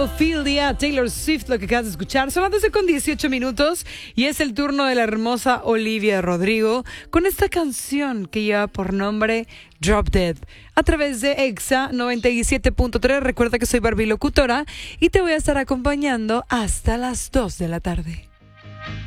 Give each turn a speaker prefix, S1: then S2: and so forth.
S1: Ophelia, Taylor Swift, lo que acabas de escuchar. Son las 12:18 y es el turno de la hermosa Olivia Rodrigo con esta canción que lleva por nombre Drop Dead a través de Exa 97.3. Recuerda que soy Barbie Locutora y te voy a estar acompañando hasta las 2 de la tarde.